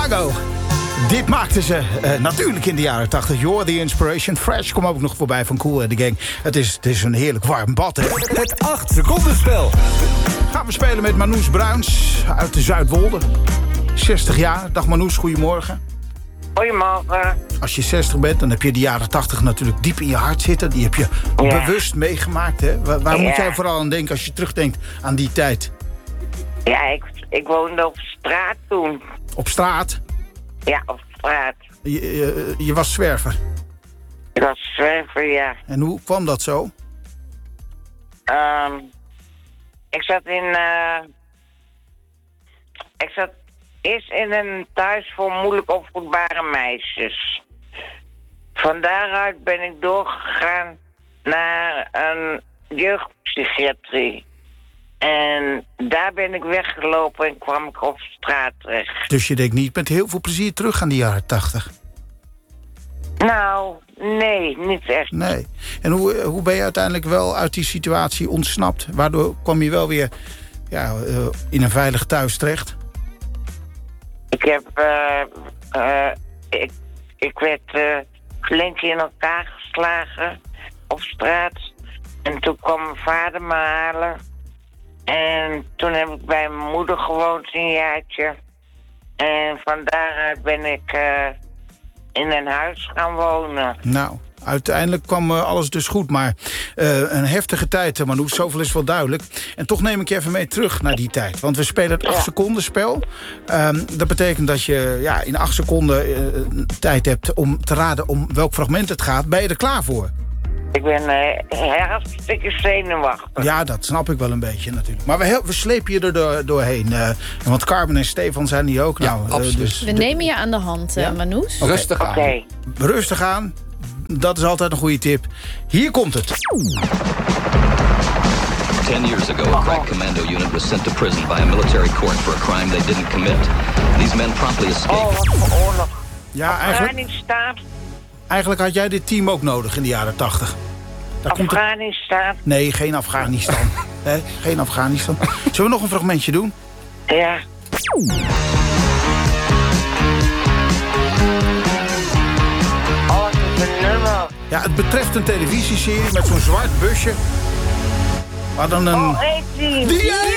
Chicago. Dit maakten ze natuurlijk in de jaren 80. You're the Inspiration. Fresh kwam ook nog voorbij van Kool and the Gang. Het is een heerlijk warm bad, hè? Het 8-secondenspel. Gaan we spelen met Marnoes Bruins uit de Zuidwolde. 60 jaar. Dag Marnoes, goedemorgen. Goedemorgen. Als je 60 bent, dan heb je de jaren 80 natuurlijk diep in je hart zitten. Die heb je bewust meegemaakt, hè? Waar moet jij vooral aan denken als je terugdenkt aan die tijd? Ja, ik woonde op straat toen. Op straat? Ja, op straat. Je was zwerver? Ik was zwerver, ja. En hoe kwam dat zo? Ik zat eerst in een thuis voor moeilijk opvoedbare meisjes. Van daaruit ben ik doorgegaan naar een jeugdpsychiatrie. En daar ben ik weggelopen en kwam ik op straat terecht. Dus je denkt niet met heel veel plezier terug aan die jaren 80? Nou, nee, niet echt. Nee. En hoe ben je uiteindelijk wel uit die situatie ontsnapt? Waardoor kwam je wel weer in een veilig thuis terecht? Ik werd flink in elkaar geslagen op straat. En toen kwam mijn vader me halen. En toen heb ik bij mijn moeder gewoond een jaartje. En van daaruit ben ik in een huis gaan wonen. Nou, uiteindelijk kwam alles dus goed. Maar een heftige tijd, Marnoes, zoveel is wel duidelijk. En toch neem ik je even mee terug naar die tijd. Want we spelen het 8-seconden spel. Dat betekent dat je in 8 seconden tijd hebt om te raden om welk fragment het gaat. Ben je er klaar voor? Ik ben hartstikke zenuwachtig. Ja, dat snap ik wel een beetje natuurlijk. Maar we slepen je er doorheen. Want Carmen en Stefan zijn hier ook. Ja, absoluut. Dus we nemen je aan de hand, Marnoes. Okay. Rustig aan. Okay. Rustig aan. Dat is altijd een goede tip. Hier komt het. 10 years ago, a crack commando unit was sent to prison by a military court for a crime they didn't commit. These men promptly escaped. Oh, wat voor oorlog. Ja, eigenlijk had jij dit team ook nodig in de jaren 80. Afghanistan? Nee, geen Afghanistan. Geen Afghanistan. Zullen we nog een fragmentje doen? Ja. Oh, wat is een nummer. Ja, het betreft een televisieserie met zo'n zwart busje. We hadden een... Oh, 18. Die 18!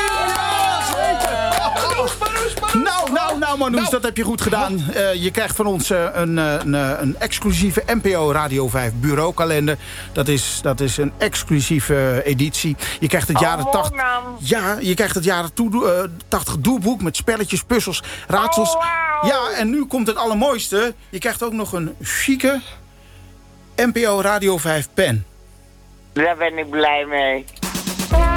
Nou, Marnoes, dat heb je goed gedaan. Je krijgt van ons een exclusieve NPO Radio 5 bureaukalender. Dat is een exclusieve editie. Je krijgt het jaren 80... Ja, je krijgt het jaren 80 doelboek met spelletjes, puzzels, raadsels. Oh, wow. Ja, en nu komt het allermooiste. Je krijgt ook nog een chique NPO Radio 5 pen. Daar ben ik blij mee.